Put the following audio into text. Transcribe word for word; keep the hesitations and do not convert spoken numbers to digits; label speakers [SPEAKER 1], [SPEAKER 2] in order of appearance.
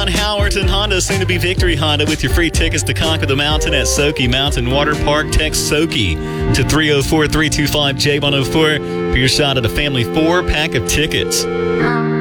[SPEAKER 1] John Howerton Honda, soon to be Victory Honda, with your free tickets to Conquer the Mountain at Soki Mountain Water Park. Text Soki to three oh four, three two five, J one oh four for your shot at a family four-pack of tickets.